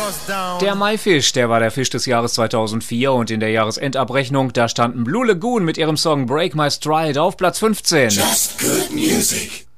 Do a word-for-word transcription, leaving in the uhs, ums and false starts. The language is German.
Der Maifisch, der war der Fisch des Jahres zweitausendvier und in der Jahresendabrechnung, da standen Blue Lagoon mit ihrem Song Break My Stride auf Platz fünfzehn. Just good music.